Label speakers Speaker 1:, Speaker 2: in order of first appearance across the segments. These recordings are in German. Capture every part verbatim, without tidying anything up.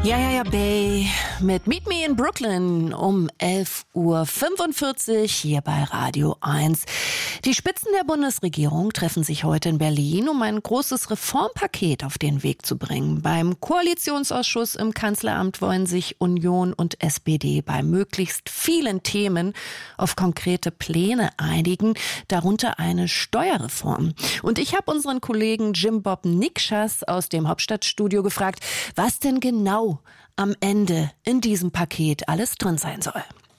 Speaker 1: Ja, ja, ja, Bay mit Meet Me in Brooklyn um elf Uhr fünfundvierzig hier bei Radio eins. Die Spitzen der Bundesregierung treffen sich heute in Berlin, um ein großes Reformpaket auf den Weg zu bringen. Beim Koalitionsausschuss im Kanzleramt wollen sich Union und S P D bei möglichst vielen Themen auf konkrete Pläne einigen, darunter eine Steuerreform. Und ich habe unseren Kollegen Jim Bob Nikschas aus dem Hauptstadtstudio gefragt, was denn genau am Ende in diesem Paket alles drin sein soll.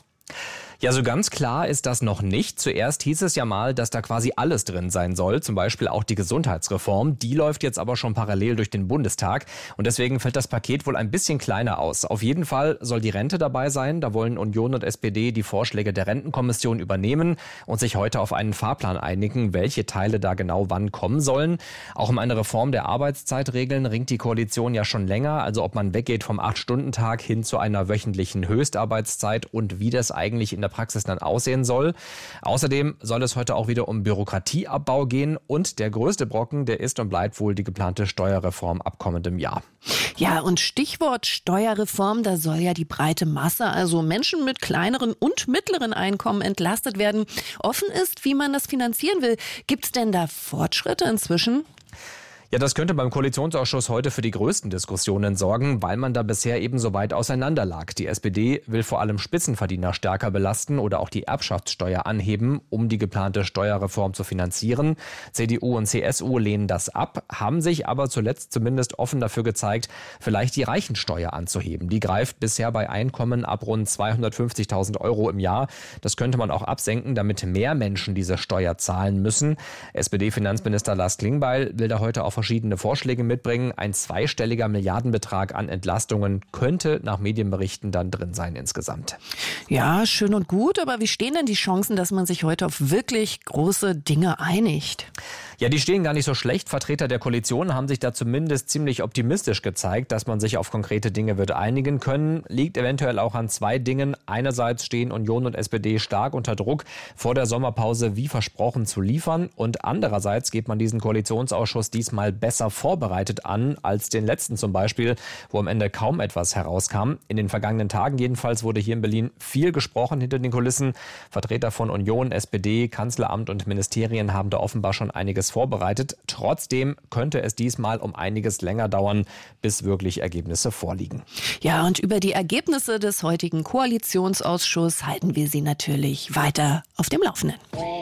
Speaker 2: Ja, so ganz klar ist das noch nicht. Zuerst hieß es ja mal, dass da quasi alles drin sein soll, zum Beispiel auch die Gesundheitsreform. Die läuft jetzt aber schon parallel durch den Bundestag und deswegen fällt das Paket wohl ein bisschen kleiner aus. Auf jeden Fall soll die Rente dabei sein. Da wollen Union und S P D die Vorschläge der Rentenkommission übernehmen und sich heute auf einen Fahrplan einigen, welche Teile da genau wann kommen sollen. Auch um eine Reform der Arbeitszeitregeln ringt die Koalition ja schon länger. Also ob man weggeht vom acht-Stunden-Tag hin zu einer wöchentlichen Höchstarbeitszeit und wie das eigentlich in der Praxis dann aussehen soll. Außerdem soll es heute auch wieder um Bürokratieabbau gehen und der größte Brocken, der ist und bleibt wohl die geplante Steuerreform ab kommendem Jahr.
Speaker 1: Ja, und Stichwort Steuerreform, da soll ja die breite Masse, also Menschen mit kleineren und mittleren Einkommen entlastet werden. Offen ist, wie man das finanzieren will. Gibt es denn da Fortschritte inzwischen?
Speaker 2: Ja, das könnte beim Koalitionsausschuss heute für die größten Diskussionen sorgen, weil man da bisher eben so weit auseinander lag. Die S P D will vor allem Spitzenverdiener stärker belasten oder auch die Erbschaftssteuer anheben, um die geplante Steuerreform zu finanzieren. C D U und C S U lehnen das ab, haben sich aber zuletzt zumindest offen dafür gezeigt, vielleicht die Reichensteuer anzuheben. Die greift bisher bei Einkommen ab rund zweihundertfünfzigtausend Euro im Jahr. Das könnte man auch absenken, damit mehr Menschen diese Steuer zahlen müssen. S P D-Finanzminister Lars Klingbeil will da heute auf verschiedene Vorschläge mitbringen. Ein zweistelliger Milliardenbetrag an Entlastungen könnte nach Medienberichten dann drin sein insgesamt.
Speaker 1: Ja, schön und gut, aber wie stehen denn die Chancen, dass man sich heute auf wirklich große Dinge einigt?
Speaker 2: Ja, die stehen gar nicht so schlecht. Vertreter der Koalition haben sich da zumindest ziemlich optimistisch gezeigt, dass man sich auf konkrete Dinge wird einigen können. Liegt eventuell auch an zwei Dingen. Einerseits stehen Union und S P D stark unter Druck, vor der Sommerpause wie versprochen zu liefern. Und andererseits geht man diesen Koalitionsausschuss diesmal besser vorbereitet an als den letzten zum Beispiel, wo am Ende kaum etwas herauskam. In den vergangenen Tagen jedenfalls wurde hier in Berlin viel gesprochen hinter den Kulissen. Vertreter von Union, S P D, Kanzleramt und Ministerien haben da offenbar schon einiges vorbereitet. Trotzdem könnte es diesmal um einiges länger dauern, bis wirklich Ergebnisse vorliegen.
Speaker 1: Ja, und über die Ergebnisse des heutigen Koalitionsausschusses halten wir Sie natürlich weiter auf dem Laufenden.